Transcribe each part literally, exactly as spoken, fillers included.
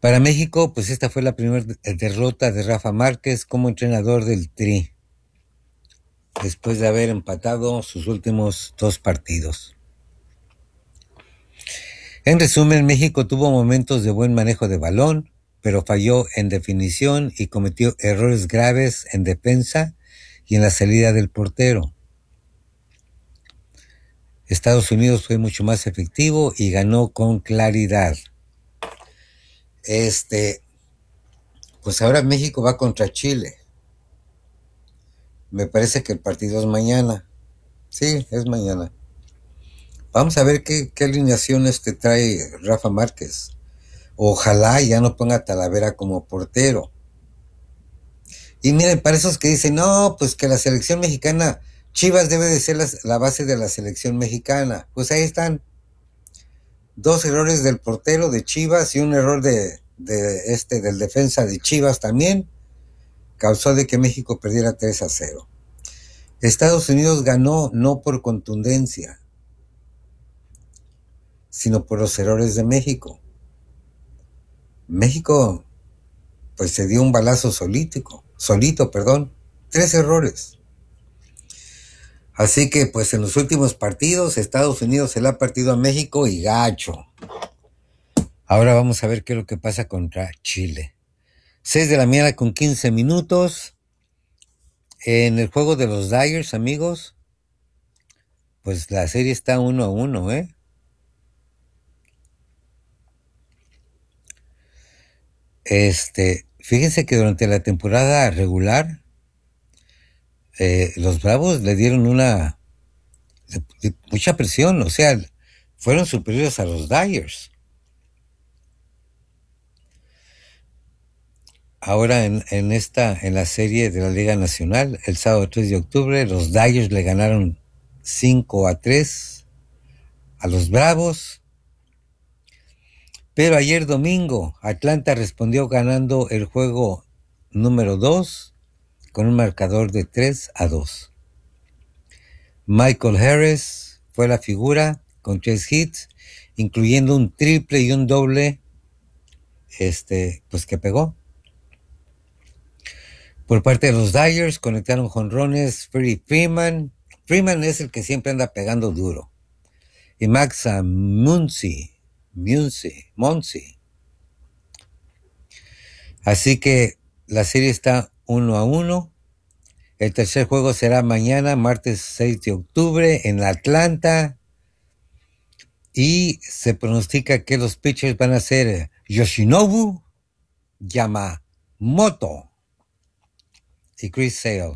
Para México, pues esta fue la primera derrota de Rafa Márquez como entrenador del Tri, después de haber empatado sus últimos dos partidos. En resumen, México tuvo momentos de buen manejo de balón, pero falló en definición y cometió errores graves en defensa y en la salida del portero. Estados Unidos fue mucho más efectivo y ganó con claridad. Este, pues ahora México va contra Chile. Me parece que el partido es mañana. Sí, es mañana. Vamos a ver qué, qué alineaciones te trae Rafa Márquez. Ojalá ya no ponga a Talavera como portero. Y miren, para esos que dicen, no, pues que la selección mexicana, Chivas debe de ser la, la base de la selección mexicana. Pues ahí están. Dos errores del portero de Chivas y un error de, de este del defensa de Chivas también causó de que México perdiera tres a cero. Estados Unidos ganó no por contundencia, sino por los errores de México. México pues se dio un balazo solítico, solito, perdón, tres errores. Así que pues en los últimos partidos Estados Unidos se le ha partido a México y gacho. Ahora vamos a ver qué es lo que pasa contra Chile. seis de la mañana con quince minutos. En el juego de los Dyers, amigos, pues la serie está uno a uno, ¿eh? Este, fíjense que durante la temporada regular, eh, los Bravos le dieron una de, de mucha presión, o sea, fueron superiores a los Dyers. Ahora en, en esta, en la serie de la Liga Nacional, el sábado tres de octubre, los Dyers le ganaron cinco a tres a los Bravos. Pero ayer domingo, Atlanta respondió ganando el juego número dos con un marcador de tres a dos. Michael Harris fue la figura con tres hits, incluyendo un triple y un doble, este, pues que pegó. Por parte de los Dyers conectaron jonrones Freddie Freeman. Freeman es el que siempre anda pegando duro. Y Max Muncy, Muncy, Muncy. Así que la serie está uno a uno. El tercer juego será mañana, martes seis de octubre, en Atlanta. Y se pronostica que los pitchers van a ser Yoshinobu Yamamoto y Chris Sale.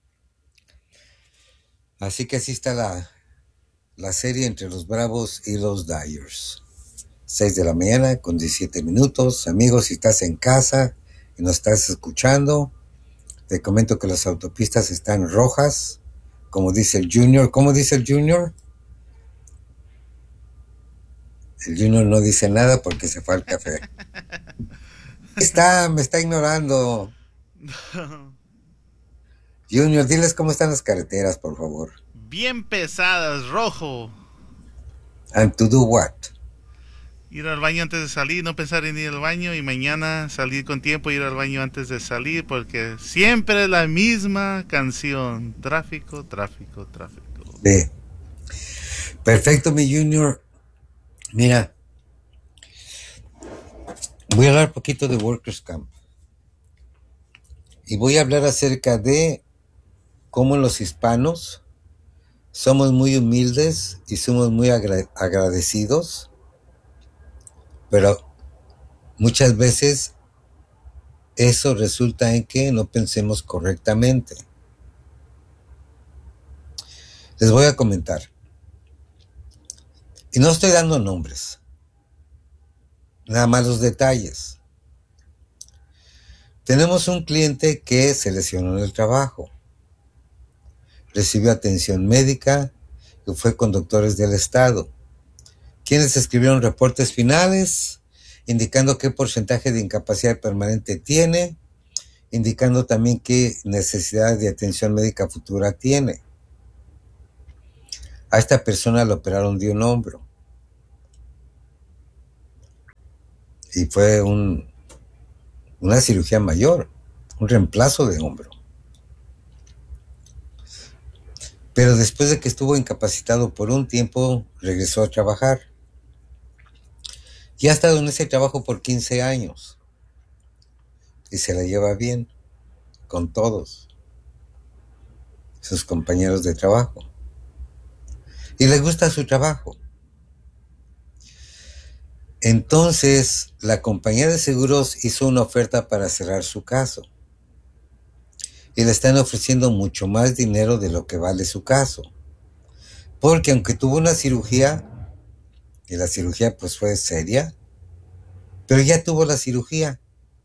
Así que así está la, la serie entre los Bravos y los Dyers. seis de la mañana con diecisiete minutos. Amigos, si estás en casa y nos estás escuchando, te comento que las autopistas están rojas, como dice el Junior. ¿Cómo dice el Junior? El Junior no dice nada porque se fue al café. Está, me está ignorando. Junior, diles cómo están las carreteras, por favor. Bien pesadas, rojo. And to do what? Ir al baño antes de salir, no pensar en ir al baño y mañana salir con tiempo, ir al baño antes de salir, porque siempre es la misma canción. Tráfico, tráfico, tráfico. Sí. Perfecto, mi Junior. Mira, voy a hablar un poquito de Workers' Camp. Y voy a hablar acerca de cómo los hispanos somos muy humildes y somos muy agra- agradecidos, pero muchas veces eso resulta en que no pensemos correctamente. Les voy a comentar. Y no estoy dando nombres, nada más los detalles. Tenemos un cliente que se lesionó en el trabajo, recibió atención médica y fue con doctores del estado, quienes escribieron reportes finales indicando qué porcentaje de incapacidad permanente tiene, indicando también qué necesidad de atención médica futura tiene. A esta persona le operaron de un hombro y fue un una cirugía mayor, un reemplazo de hombro. Pero después de que estuvo incapacitado por un tiempo, regresó a trabajar. Y ha estado en ese trabajo por quince años. Y se la lleva bien con todos sus compañeros de trabajo. Y le gusta su trabajo. Entonces, la compañía de seguros hizo una oferta para cerrar su caso. Y le están ofreciendo mucho más dinero de lo que vale su caso. Porque aunque tuvo una cirugía, y la cirugía pues fue seria, pero ya tuvo la cirugía.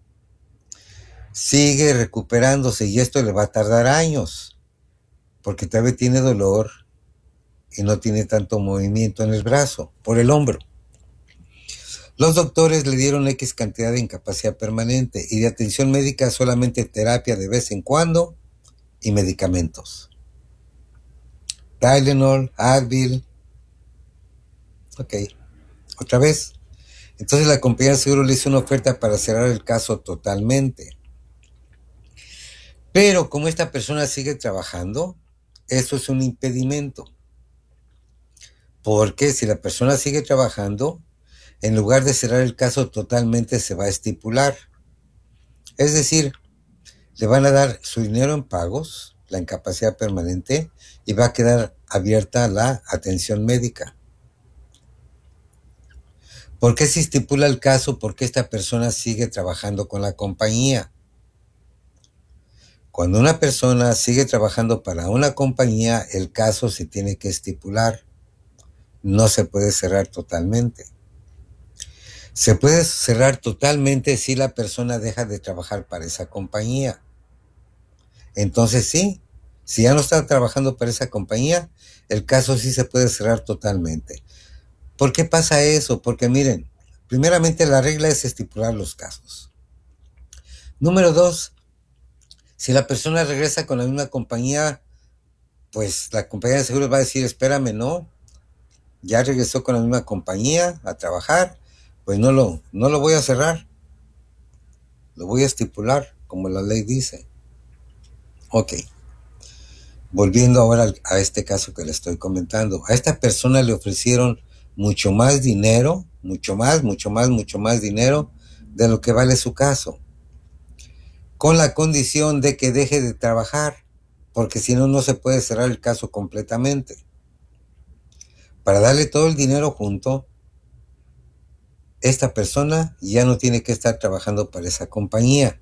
Sigue recuperándose y esto le va a tardar años. Porque todavía tiene dolor y no tiene tanto movimiento en el brazo, por el hombro. Los doctores le dieron X cantidad de incapacidad permanente y de atención médica solamente terapia de vez en cuando y medicamentos. Tylenol, Advil. Ok, otra vez. Entonces la compañía de seguro le hizo una oferta para cerrar el caso totalmente. Pero como esta persona sigue trabajando, eso es un impedimento. Porque si la persona sigue trabajando, en lugar de cerrar el caso totalmente se va a estipular. Es decir, le van a dar su dinero en pagos, la incapacidad permanente, y va a quedar abierta la atención médica. ¿Por qué se estipula el caso? Porque esta persona sigue trabajando con la compañía. Cuando una persona sigue trabajando para una compañía, el caso se tiene que estipular. No se puede cerrar totalmente. Se puede cerrar totalmente si la persona deja de trabajar para esa compañía. Entonces sí, si ya no está trabajando para esa compañía, el caso sí se puede cerrar totalmente. ¿Por qué pasa eso? Porque miren, primeramente la regla es estipular los casos. Número dos, si la persona regresa con la misma compañía, pues la compañía de seguros va a decir, espérame, no, ya regresó con la misma compañía a trabajar, pues no lo, no lo voy a cerrar, lo voy a estipular, como la ley dice. Ok, volviendo ahora a este caso que le estoy comentando, a esta persona le ofrecieron mucho más dinero, mucho más, mucho más, mucho más dinero de lo que vale su caso, con la condición de que deje de trabajar, porque si no, no se puede cerrar el caso completamente. Para darle todo el dinero junto, esta persona ya no tiene que estar trabajando para esa compañía.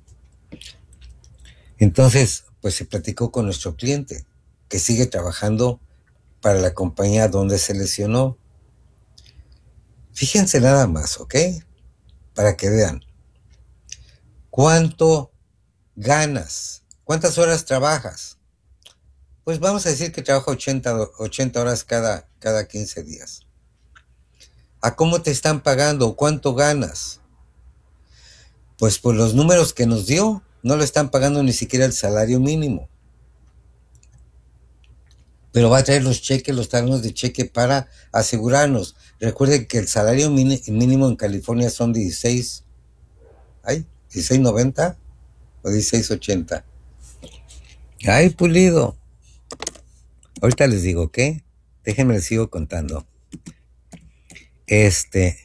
Entonces, pues se platicó con nuestro cliente, que sigue trabajando para la compañía donde se lesionó. Fíjense nada más, ¿ok? Para que vean. ¿Cuánto ganas? ¿Cuántas horas trabajas? Pues vamos a decir que trabaja ochenta, ochenta horas cada, cada quince días. ¿A cómo te están pagando? ¿Cuánto ganas? Pues por los números que nos dio, no le están pagando ni siquiera el salario mínimo. Pero va a traer los cheques, los talones de cheque para asegurarnos. Recuerden que el salario mínimo en California son dieciséis, ¿ay? dieciséis noventa o dieciséis ochenta. Ay, pulido. Ahorita les digo, ¿ok? Déjenme les sigo contando. Este.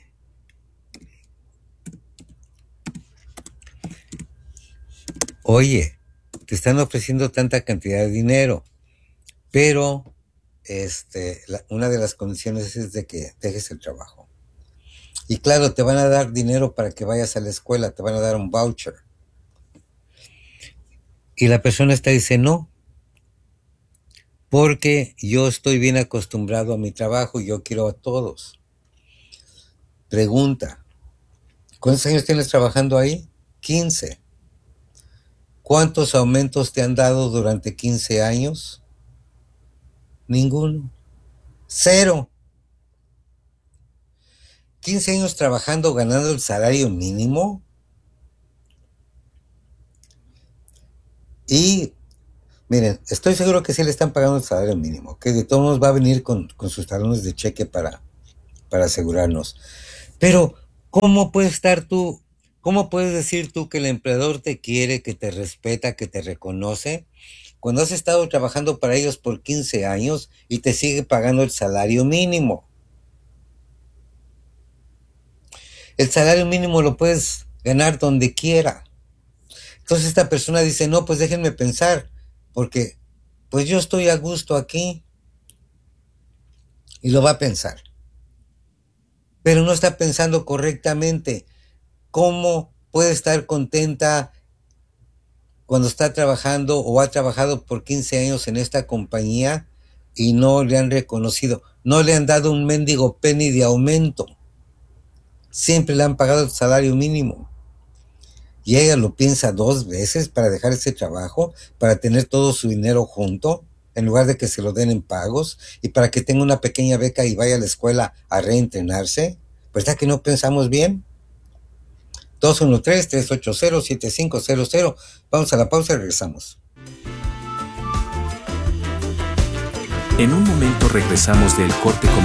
Oye, te están ofreciendo tanta cantidad de dinero, pero este, la, una de las condiciones es de que dejes el trabajo. Y claro, te van a dar dinero para que vayas a la escuela, te van a dar un voucher. Y la persona esta dice, no, porque yo estoy bien acostumbrado a mi trabajo y yo quiero a todos. Pregunta, ¿cuántos años tienes trabajando ahí? quince. ¿Cuántos aumentos te han dado durante quince años? Ninguno. Cero. quince años trabajando, ganando el salario mínimo. Y miren, estoy seguro que sí le están pagando el salario mínimo, que de todos modos va a venir con, con sus talones de cheque para, para asegurarnos. Pero, ¿cómo puedes estar tú ¿Cómo puedes decir tú que el empleador te quiere, que te respeta, que te reconoce, cuando has estado trabajando para ellos por quince años y te sigue pagando el salario mínimo? El salario mínimo lo puedes ganar donde quiera. Entonces esta persona dice, no, pues déjenme pensar, porque pues yo estoy a gusto aquí, y lo va a pensar. Pero no está pensando correctamente. ¿Cómo puede estar contenta cuando está trabajando o ha trabajado por quince años en esta compañía y no le han reconocido? No le han dado un mendigo penny de aumento. Siempre le han pagado el salario mínimo. Y ella lo piensa dos veces para dejar ese trabajo, para tener todo su dinero junto, en lugar de que se lo den en pagos, y para que tenga una pequeña beca y vaya a la escuela a reentrenarse. ¿Verdad que no pensamos bien? dos uno tres, tres ocho cero, siete cinco cero cero. Vamos a la pausa y regresamos. En un momento regresamos del corte comercial.